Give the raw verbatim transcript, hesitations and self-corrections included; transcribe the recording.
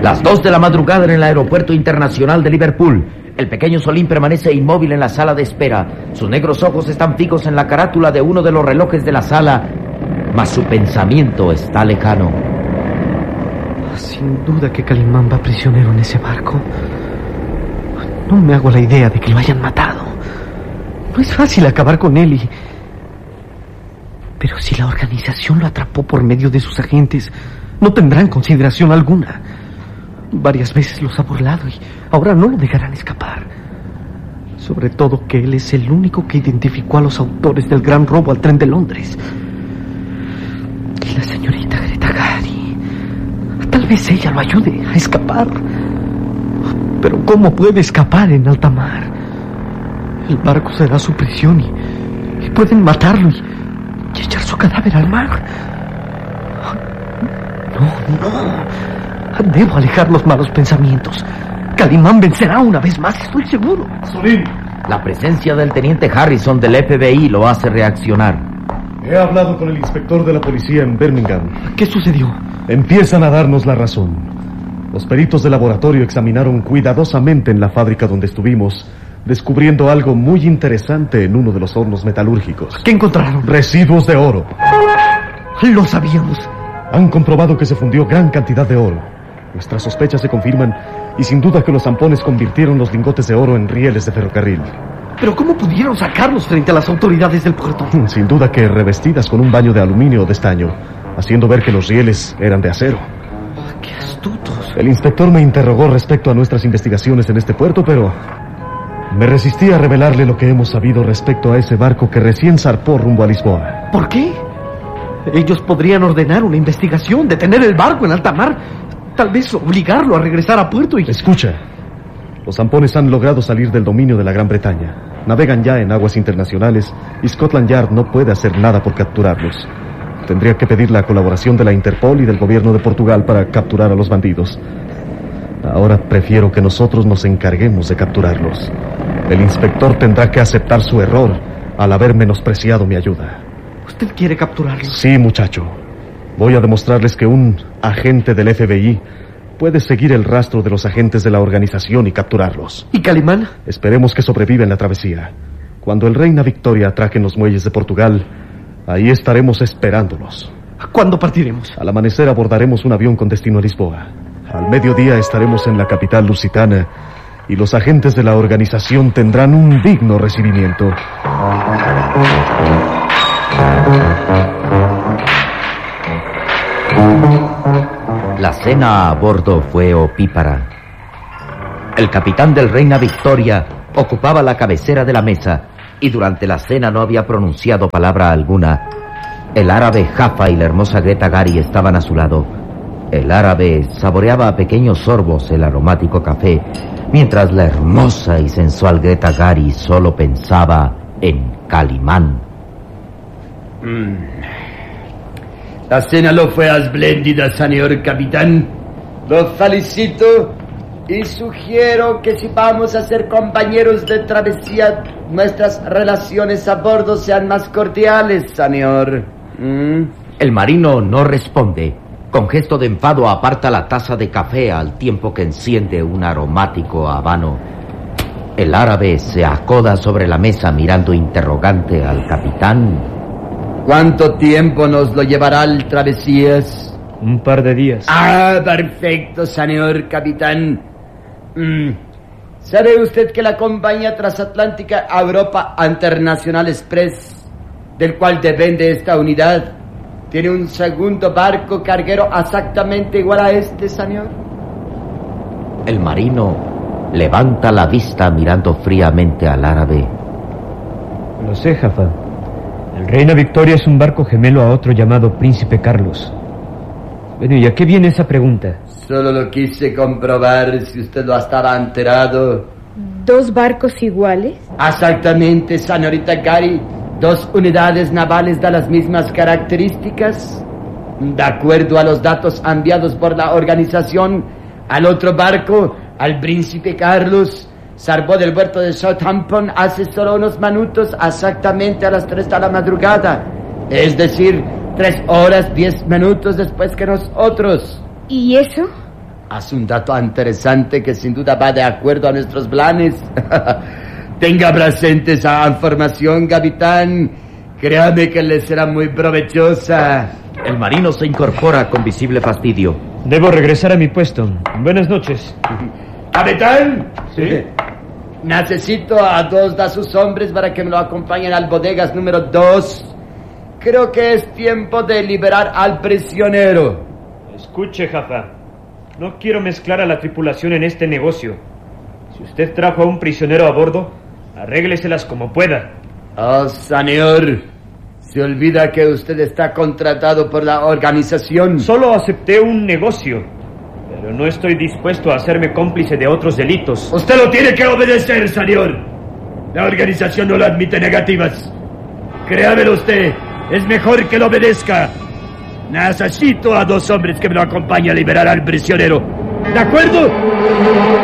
Las dos de la madrugada en el aeropuerto internacional de Liverpool. El pequeño Solín permanece inmóvil en la sala de espera. Sus negros ojos están fijos en la carátula de uno de los relojes de la sala, mas su pensamiento está lejano. Sin duda que Calimán va prisionero en ese barco. No me hago la idea de que lo hayan matado. No es fácil acabar con él y... Pero si la organización lo atrapó por medio de sus agentes, no tendrán consideración alguna. Varias veces los ha burlado y ahora no lo dejarán escapar. Sobre todo que él es el único que identificó a los autores del gran robo al tren de Londres. Y la señorita Greta Gary. Tal vez ella lo ayude a escapar. Pero ¿cómo puede escapar en alta mar? El barco será su prisión y, y pueden matarlo y, y echar su cadáver al mar. No, no. Debo alejar los malos pensamientos. Calimán vencerá una vez más, estoy seguro. Solín. La presencia del teniente Harrison del F B I lo hace reaccionar. He hablado con el inspector de la policía en Birmingham. ¿Qué sucedió? Empiezan a darnos la razón. Los peritos de laboratorio examinaron cuidadosamente en la fábrica donde estuvimos, descubriendo algo muy interesante en uno de los hornos metalúrgicos. ¿Qué encontraron? Residuos de oro. Lo sabíamos. Han comprobado que se fundió gran cantidad de oro. Nuestras sospechas se confirman y sin duda que los zampones convirtieron los lingotes de oro en rieles de ferrocarril. ¿Pero cómo pudieron sacarlos frente a las autoridades del puerto? Sin duda que revestidas con un baño de aluminio o de estaño, haciendo ver que los rieles eran de acero. ¡Qué astutos! El inspector me interrogó respecto a nuestras investigaciones en este puerto, pero me resistí a revelarle lo que hemos sabido respecto a ese barco que recién zarpó rumbo a Lisboa. ¿Por qué? Ellos podrían ordenar una investigación, detener el barco en alta mar, tal vez obligarlo a regresar a puerto y... Escucha, los zampones han logrado salir del dominio de la Gran Bretaña. Navegan ya en aguas internacionales y Scotland Yard no puede hacer nada por capturarlos. Tendría que pedir la colaboración de la Interpol y del gobierno de Portugal para capturar a los bandidos. Ahora prefiero que nosotros nos encarguemos de capturarlos. El inspector tendrá que aceptar su error al haber menospreciado mi ayuda. ¿Usted quiere capturarlos? Sí, muchacho. Voy a demostrarles que un agente del F B I puede seguir el rastro de los agentes de la organización y capturarlos. ¿Y Calimán? Esperemos que sobreviva en la travesía. Cuando el Reina Victoria atraque en los muelles de Portugal, ahí estaremos esperándolos. ¿Cuándo partiremos? Al amanecer abordaremos un avión con destino a Lisboa. Al mediodía estaremos en la capital lusitana y los agentes de la organización tendrán un digno recibimiento. La cena a bordo fue opípara. El capitán del Reina Victoria ocupaba la cabecera de la mesa y durante la cena no había pronunciado palabra alguna. El árabe Jaffa y la hermosa Greta Gary estaban a su lado. El árabe saboreaba a pequeños sorbos el aromático café, mientras la hermosa y sensual Greta Gary solo pensaba en Calimán. Mm. La cena lo fue espléndida, señor capitán. Lo felicito y sugiero que si vamos a ser compañeros de travesía, nuestras relaciones a bordo sean más cordiales, señor. ¿Mm? El marino no responde. Con gesto de enfado aparta la taza de café al tiempo que enciende un aromático habano. El árabe se acoda sobre la mesa mirando interrogante al capitán. ¿Cuánto tiempo nos lo llevará el travesías? Un par de días. Ah, perfecto, señor capitán. Mm. ¿Sabe usted que la compañía transatlántica Europa International Express, del cual depende esta unidad, tiene un segundo barco carguero exactamente igual a este, señor? El marino levanta la vista mirando fríamente al árabe. Lo sé, Jaffa. El Reina Victoria es un barco gemelo a otro llamado Príncipe Carlos. Bueno, ¿y a qué viene esa pregunta? Solo lo quise comprobar si usted lo estaba enterado. ¿Dos barcos iguales? Exactamente, señorita Gary. Dos unidades navales de las mismas características. De acuerdo a los datos enviados por la organización, al otro barco, al Príncipe Carlos, zarpó del puerto de Southampton hace solo unos minutos, exactamente a las tres de la madrugada. Es decir, tres horas, diez minutos después que nosotros. ¿Y eso? Haz un dato interesante que sin duda va de acuerdo a nuestros planes. Tenga presente esa información, capitán. Créame que le será muy provechosa. El marino se incorpora con visible fastidio. Debo regresar a mi puesto. Buenas noches. ¿Capitán? Sí. Necesito a dos de sus hombres para que me lo acompañen al bodegas número dos. Creo que es tiempo de liberar al prisionero. Escuche, Jafa. No quiero mezclar a la tripulación en este negocio. Si usted trajo a un prisionero a bordo, arrégleselas como pueda. Oh, señor. Se olvida que usted está contratado por la organización. Solo acepté un negocio, pero no estoy dispuesto a hacerme cómplice de otros delitos. Usted lo tiene que obedecer, señor. La organización no lo admite negativas. Créamelo usted, es mejor que lo obedezca. Necesito a dos hombres que me lo acompañen a liberar al prisionero. ¿De acuerdo?